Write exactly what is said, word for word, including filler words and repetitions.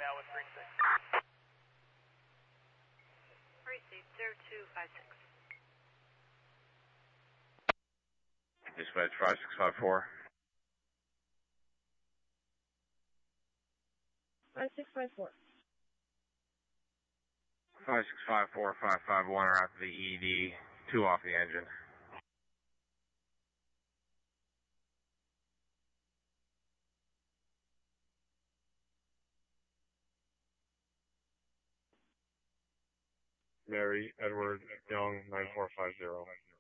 now with three six. Receive zero two five six. Dispatch five six five four. five six five four. five six five four, five five one are out to the E D, two off the engine. Mary Edward Young nine four five zero.